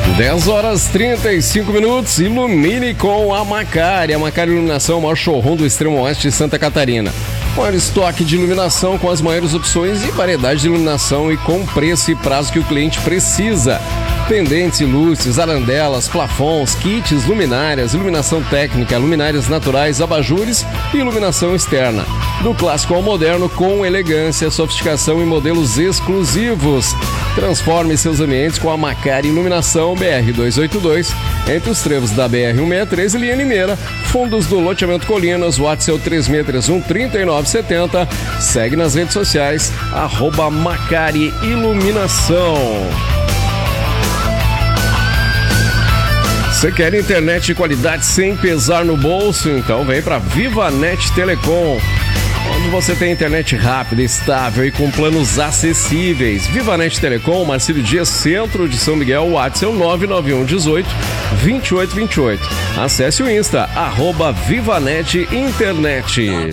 10h35, ilumine com a Macari. A Macari Iluminação é o maior showroom do extremo oeste de Santa Catarina. Maior estoque de iluminação com as maiores opções e variedade de iluminação e com preço e prazo que o cliente precisa. Pendentes e lustres, arandelas, plafons, kits, luminárias, iluminação técnica, luminárias naturais, abajures e iluminação externa. Do clássico ao moderno com elegância, sofisticação e modelos exclusivos. Transforme seus ambientes com a Macari Iluminação BR-282, entre os trevos da BR-163 e linha Limeira, fundos do loteamento Colinas, WhatsApp 3631-3970. Segue nas redes sociais, @Macari Iluminação. Você quer internet de qualidade sem pesar no bolso? Então vem para Vivanet Telecom, onde você tem internet rápida, estável e com planos acessíveis. Vivanet Telecom, Marcílio Dias, centro de São Miguel, WhatsApp 99118-2828. Acesse o Insta, @Vivanet Internet.